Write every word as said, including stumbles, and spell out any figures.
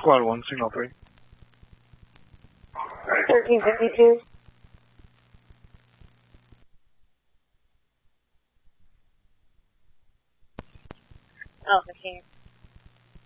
Squad one, signal three. thirteen fifty-two. Oh, fifteen.